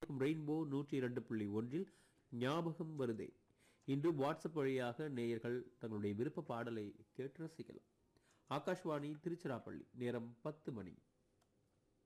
FM rainbow 102.1 ஞாபகம் வருதே. இன்று வாட்ஸ்அப் வழியாக நேயர்கள் தங்களுடைய விருப்ப பாடலை கேட்டு ரசிக்கலாம். ஆகாஷ்வாணி திருச்சிராப்பள்ளி நேரம் 10 மணி.